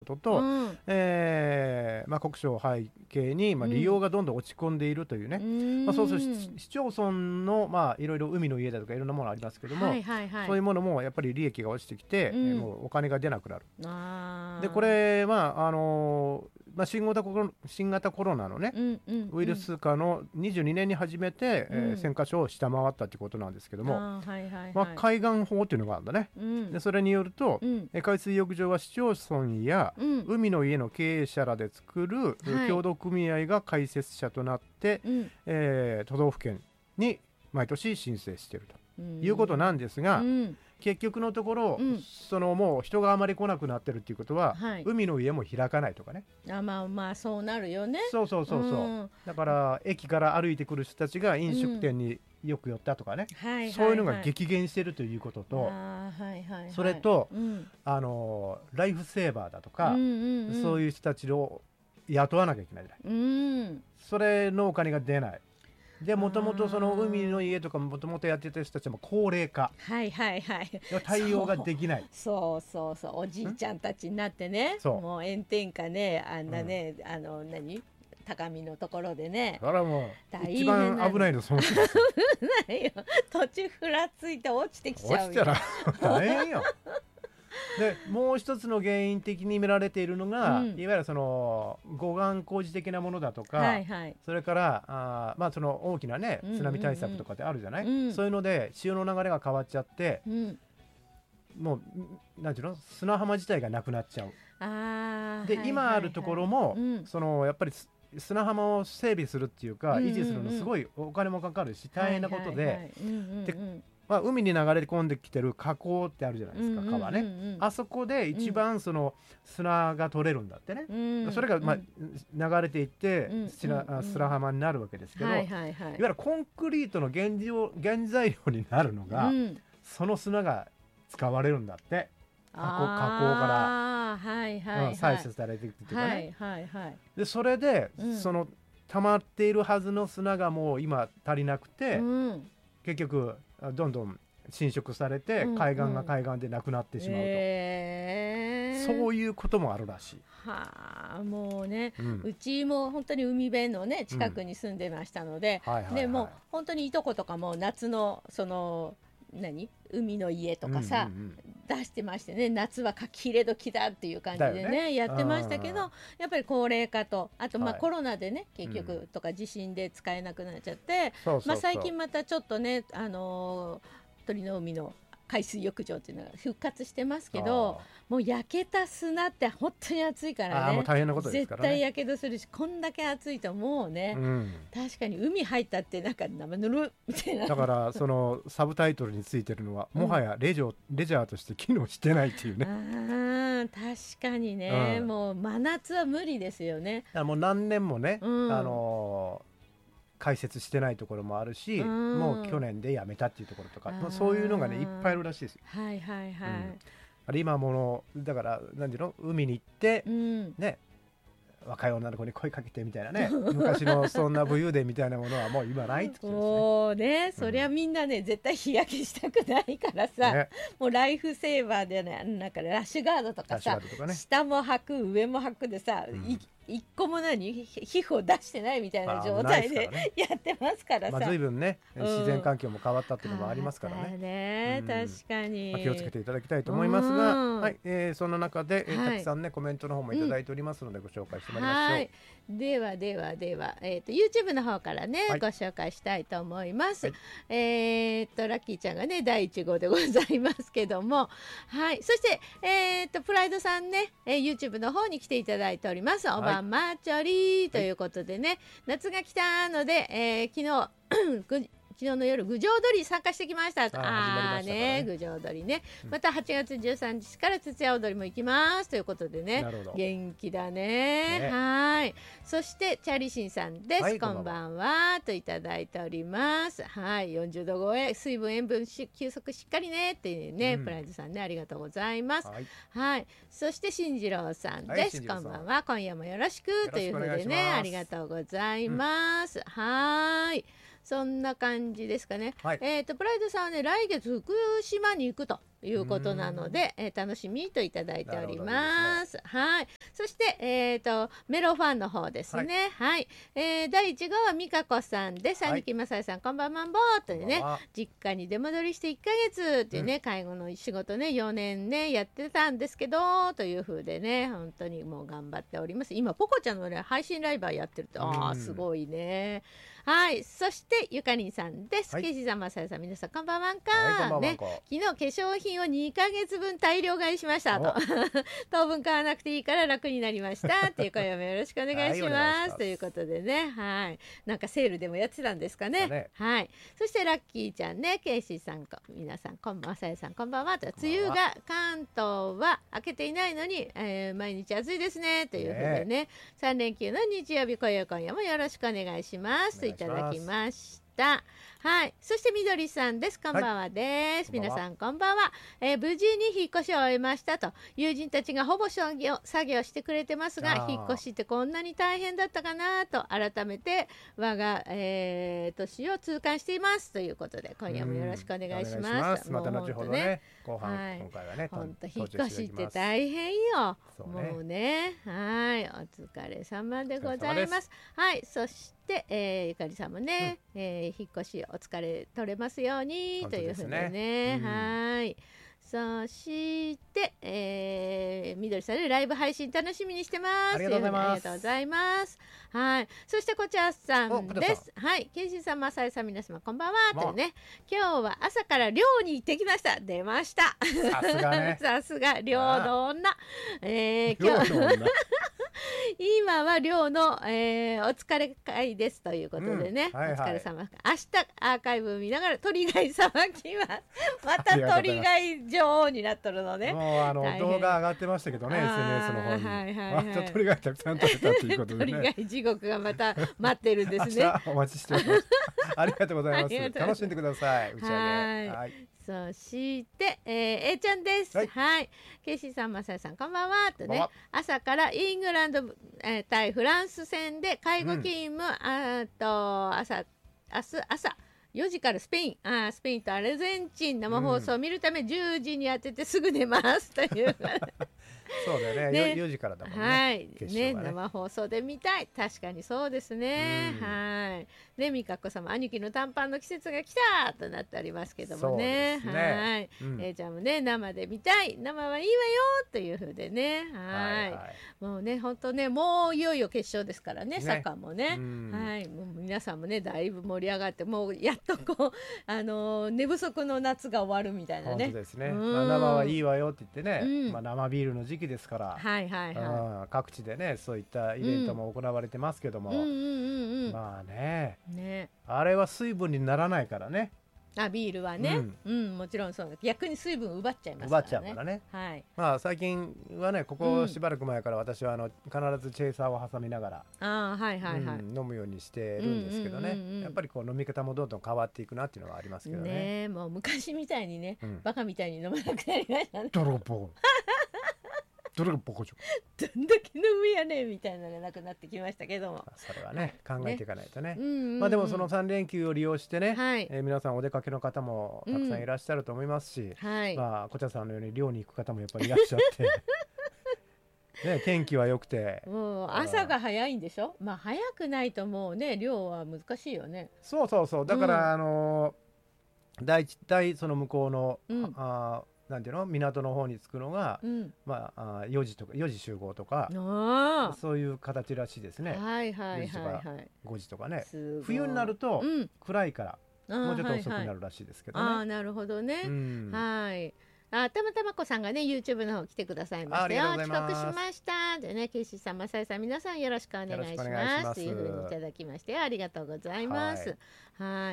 ことと、国省を背景に、利用がどんどん落ち込んでいるというね、そうする市町村の、いろいろ海の家だとかいろんなものありますけども、そういうものもやっぱり利益が落ちてきて、もうお金が出なくなる。でこれ新型コロナのね、ウイルス化の22年に初めて、1000カ所を下回ったということなんですけども、海岸法というのがあるんだね。でそれによると、海水浴場は市町村や、海の家の経営者らで作る、協同組合が開設者となって、都道府県に毎年申請しているということなんですが、結局のところ、もう人があまり来なくなってるっていうことは、海の家も開かないとかね。 そうなるよね。 そうだから駅から歩いてくる人たちが飲食店によく寄ったとかね、そういうのが激減してるということと、それと、ライフセーバーだとか、そういう人たちを雇わなきゃいけないじゃない、それのお金が出ない。でもともとその海の家とかもともとやってた人たちも高齢化、対応ができない。 そうおじいちゃんたちになってね、もう炎天下ね、あんなね、高みのところでね、 それはもう一番危ないのその人ですよ。 危ないよ、途中ふらついて落ちてきちゃう。 落ちたら大変よ。でもう一つの原因的に見られているのが、いわゆるその護岸工事的なものだとか、それからその大きなね津波対策とかってあるじゃない、そういうので潮の流れが変わっちゃって、もうなんていうの、砂浜自体がなくなっちゃう。で、今あるところも、そのやっぱり砂浜を整備するっていうか、維持するのすごいお金もかかるし大変なことで、海に流れ込んできてる河口ってあるじゃないですか、川ね、あそこで一番その砂が取れるんだってね、それが流れていって砂浜になるわけですけど、いわゆるコンクリートの原材料になるのが、その砂が使われるんだって。河口から採取されていくっていうかね。でそれで、その溜まっているはずの砂がもう今足りなくて、結局どんどん侵食されて、海岸が海岸でなくなってしまうと、そういうこともあるらしい。 もうね、うちも本当に海辺のね近くに住んでましたので、でも本当にいとことかも夏のその海の家とかさ、出してましてね、夏は書き入れ時だっていう感じでねやってましたけど、やっぱり高齢化と、あとコロナでね結局とか地震で使えなくなっちゃって、最近またちょっとね鳥の海の海水浴場っていうのが復活してますけど、もう焼けた砂って本当に暑いからね、 もう大変なことですからね、 絶対やけどするし、こんだけ暑いともうね、確かに海入ったってなんか生ぬるみたいな。 だからそのサブタイトルについてるのは、もはやレジャーとして機能してないっていうね。 確かにね、もう真夏は無理ですよね。 もう何年もね、開設してないところもあるし、もう去年でやめたっていうところとか、そういうのがねいっぱいあるらしいですよ。今ものだから何ていうの、海に行って、ね、若い女の子に声かけてみたいなね、昔のそんな武勇伝みたいなものはもう今ないってことですね。 もうね、そりゃみんなね、絶対日焼けしたくないからさ、もうライフセーバーでね、なんかラッシュガードとかさ、下も履く上も履くでさ、一個も皮膚を出してないみたいな状態でやってますからさ、 随分ね自然環境も変わったっていうのもありますからね。確かに気をつけていただきたいと思いますが、そんな中でたくさんねコメントの方もいただいておりますのでご紹介してまいりましょう。 では YouTube の方からね、ご紹介したいと思います。ラッキーちゃんがね第1号でございますけども、そしてプライドさんね、YouTube の方に来ていただいております。おばんまちょりということでね、夏が来たので、昨日の夜郡上踊り参加してきました。郡上踊りね、また8月13日から徹夜踊りも行きますということでね、元気だね。そしてチャリシンさんです。こんばんはといただいております。40度超え、水分塩分休息しっかりねっていうね、プライドさんね、ありがとうございます。そして進次郎さんです。こんばんは、今夜もよろしくというふうでね、ありがとうございます。そんな感じですかね。プライドさんはね、来月福島に行くということなので、楽しみといただいております。はい。そして、メロファンの方ですね。はい。第1号は美香子さんです。兄貴まさやさん、こんばんはんぼーというね、実家に出戻りして1ヶ月っていうね、介護の仕事ね、4年ね、やってたんですけど、という風でね、本当にもう頑張っております。今、ポコちゃんのね、配信ライバーやってるって、すごいね。はい。そして、ゆかりんさんです。けいしさん、まさやさん、皆さん、こんばんはんか。ね、昨日、化粧品を2ヶ月分大量買いしましたと。当分買わなくていいから楽になりました。っていう声もよろしくお願いします。ということでね、はい。なんかセールでもやってたんですかね。はい。そして、ラッキーちゃんね、けいしさん、皆さん、まさやさん、こんばんは。と、梅雨が関東は明けていないのに、毎日暑いですね。というふうでね、3連休の日曜日、今夜もよろしくお願いします。いただきました。はい。そしてみどりさんです。こんばんはです。皆さんこんばんは。無事に引っ越しを終えましたと。友人たちがほぼ作業してくれてますが、引っ越しってこんなに大変だったかなと改めて我が、年を痛感していますということで、今夜もよろしくお願いします。 また後ほどね、後半、今回はね、 本当引っ越しって大変よ。もうね、はい、お疲れ様でございます。はい、そしてゆかりさんもね、引っ越しお疲れ取れますようにというふうでね、はい。そして、みどりさんね、ライブ配信楽しみにしてます。 ありがとうございます。 ありがとうございます。はい。そしてこちらさんです。はい。けいしさん、まさやさん、皆様こんばんは。というね、今日は朝から漁に行ってきました。出ました。 さすがね。 さすが漁の女。今日今は漁の、お疲れ会ですということでね、お疲れ様。明日アーカイブ見ながら鳥貝さばきます。また鳥貝女王になっとるのね。 もう動画上がってましたけどね、SNS の方に。また鳥貝たくさん取れたということでね。 鳥貝地獄がまた待ってるんですね。 お待ちしております。ありがとうございます。楽しんでください。打ち上げ。はい。 そして、A ちゃんです。はい。ケイシーさん、まさやさん、こんばんは。とね、朝からイングランド、対フランス戦で介護勤務、明日朝4時からスペインとアルゼンチン生放送を見るため10時に当ててすぐ寝ますという。 そうだよね。4時からだもんね。 はい。ね、生放送で見たい。確かにそうですね。はい。ね、みかこ様、兄貴の短パンの季節が来たとなっておりますけどもね。はい。じゃあもね、生で見たい。生はいいわよというふうでね。はい。もうね、本当ね、もういよいよ決勝ですからね、サッカーもね。はい。もう皆さんもね、だいぶ盛り上がって、もうやっとこう、寝不足の夏が終わるみたいなね。 本当ですね。生はいいわよって言ってね、生ビールの時期ですから、各地でねそういったイベントも行われてますけども、まあね、あれは水分にならないからね。 ビールはね、もちろんそうだ。逆に水分奪っちゃいますからね。奪っちゃうからね。 はい。 まあ最近はね、ここしばらく前から私は必ずチェイサーを挟みながら、飲むようにしてるんですけどね。やっぱりこう飲み方もどんどん変わっていくなっていうのはありますけどね。 もう昔みたいにね、バカみたいに飲まなくなりましたね。 泥棒。どれがボコジョどんだけ飲むやねんみたいなのがなくなってきましたけども、 それはね考えていかないとね。まあでもその3連休を利用してね、皆さんお出かけの方もたくさんいらっしゃると思いますし、まあこちらさんのように漁に行く方もやっぱりいらっしゃってね、天気は良くてもう朝が早いんでしょ。まあ早くないともうね漁は難しいよね。 そうだからその向こうのなんていうの港の方に着くのが、まあ4時とか4時集合とかそういう形らしいですね。4時とか5時とかね。冬になると暗いからもうちょっと遅くなるらしいですけどね。 なるほどね。はい。たまたまこさんがね YouTube の方来てくださいましたよ。遅刻しましたでね、ケイシーさん、まさやさん、皆さんよろしくお願いしますというふうにいただきましてありがとうございます。はい。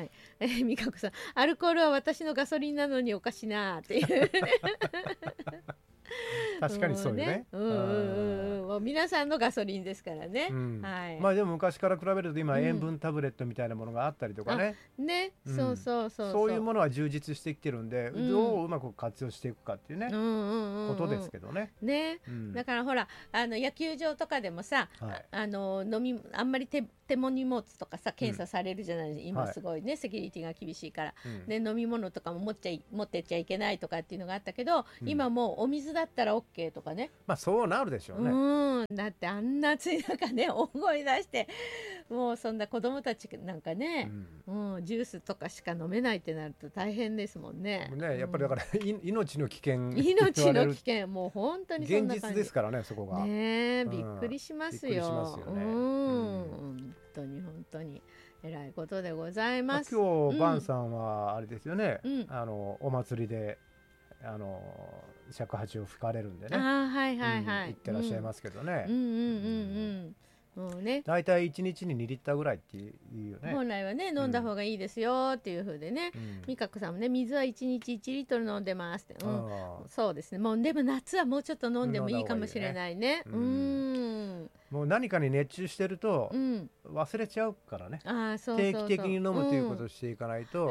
みかこさん、アルコールは私のガソリンなのにおかしなっていう確かにそうよね。 わもう皆さんのガソリンですからね、 はい。まあでも昔から比べると今塩分タブレットみたいなものがあったりとかね、そういうものは充実してきてるんで、どううまく活用していくかっていうね、ことですけどね。 だからほら野球場とかでもさ、あんまり手も荷物とかさ検査されるじゃない、今すごいねセキュリティが厳しいから、で飲み物とかも持ってっちゃいけないとかっていうのがあったけど、今もうお水だったら OK とかね。 まあそうなるでしょうね。 だってあんな暑い中ね大声出してもうそんな子供たちなんかね、ジュースとかしか飲めないってなると大変ですもんね。 やっぱりだから命の危険、 命の危険、もう本当にそんな感じ。 現実ですからね、そこがびっくりしますよ。本当に本当にえらいことでございます。 今日バンさんはあれですよね、お祭りで尺八を吹かれるんでね、行ってらっしゃいますけどね。もうね、だいたい1日に2リッターぐらいっていうよね。 本来はね飲んだ方がいいですよっていう風でね、美香子さんもね水は1日1リットル飲んでますって、そうですね。もうでも夏はもうちょっと飲んでもいいかもしれないね。 もう何かに熱中してると忘れちゃうからね、定期的に飲むということをしていかないと。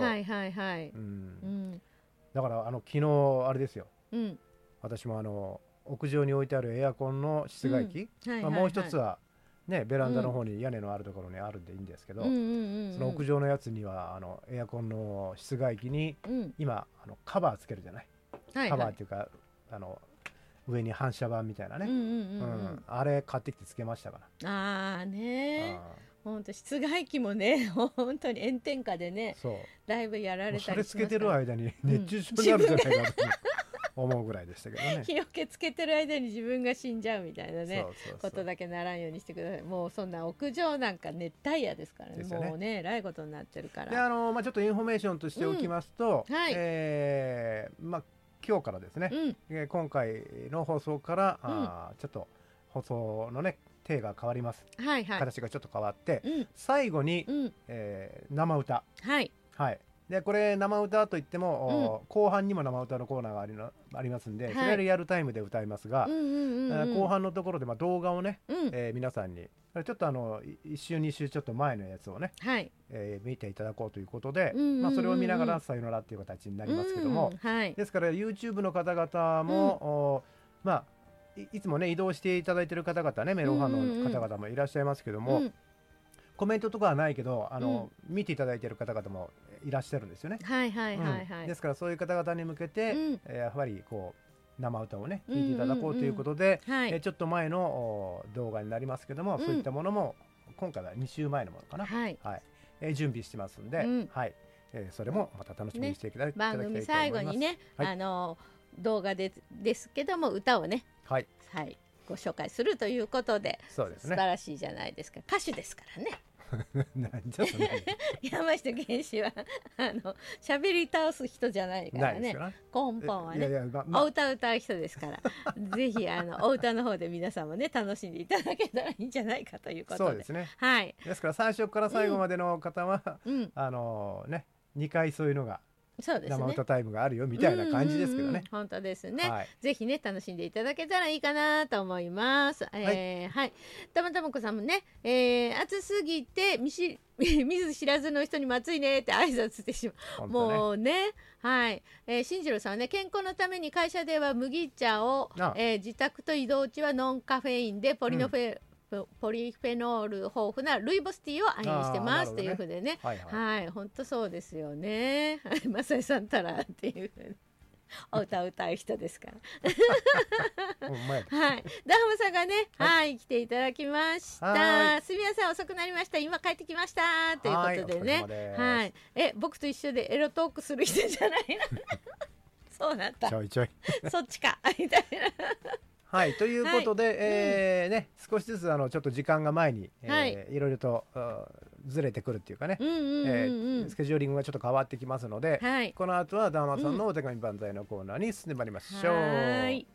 だから昨日あれですよ、私も屋上に置いてあるエアコンの室外機、もう一つはね、ベランダの方に屋根のあるところにあるんでいいんですけど、その屋上のやつにはエアコンの室外機に今カバーつけるじゃない、カバーっていうか上に反射板みたいなね、あれ買ってきてつけましたから。 本当室外機もね本当に炎天下でねだいぶやられたりしますから、 それつけてる間に熱中症になるんじゃないかと思うぐらいでしたけどね。 日よけつけてる間に自分が死んじゃうみたいなねことだけならんようにしてください。もうそんな屋上なんか熱帯夜ですからね、もうねえらいことになってるから。でちょっとインフォメーションとしておきますと、今日からですね、今回の放送からちょっと放送のね体が変わります、形がちょっと変わって、最後に生歌、でこれ生歌といっても、後半にも生歌のコーナーがありますんで、それはリアルタイムで歌いますが、後半のところで動画をね、皆さんにちょっと1週2週ちょっと前のやつをね、見ていただこうということで、それを見ながらさよならっていう形になりますけども、ですから YouTube の方々も、いつもね移動していただいている方々ね、メロンファンの方々もいらっしゃいますけども、コメントとかはないけど見ていただいている方々もいらっしゃるんですよね。ですからそういう方々に向けて、やはりこう生歌をね聴いていただこうということで、ちょっと前の動画になりますけども、そういったものも今回は2週前のものかな、準備してますんで、それもまた楽しみにしていただきたいと思います。 番組最後にね、動画ですけども歌をね、ご紹介するということで、素晴らしいじゃないですか。歌手ですからね。山下健二は喋り倒す人じゃないからね。根本はねお歌歌う人ですからぜひお歌の方で皆さんもね楽しんでいただけたらいいんじゃないかということで。 そうですね。ですから最初から最後までの方は2回そういうのが生歌タイムがあるよみたいな感じですけどね。 本当ですね。ぜひね楽しんでいただけたらいいかなと思います。たまたまこさんもね、暑すぎて見ず知らずの人にも暑いねって挨拶してしまう。もうね、進次郎さんはね、健康のために会社では麦茶を、自宅と移動中はノンカフェインでポリフェノール豊富なルイボスティーを愛飲してますというふうでね、本当そうですよね。マサイさんたらっていうふうにお歌を歌う人ですから。ダハムさんがね、来ていただきました。すみません遅くなりました。今帰ってきましたということでね。僕と一緒でエロトークする人じゃないの。そうなった。 ちょいちょい。 そっちかみたいな。 ということで、少しずつちょっと時間が前にいろいろとずれてくるっていうかね、スケジューリングがちょっと変わってきますので、この後はダーマさんのお手紙万歳のコーナーに進んでまいりましょう。